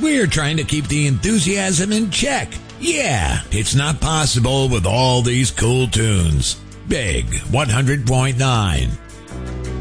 We're trying to keep the enthusiasm in check. Yeah, it's not possible with all these cool tunes. Big 100.9.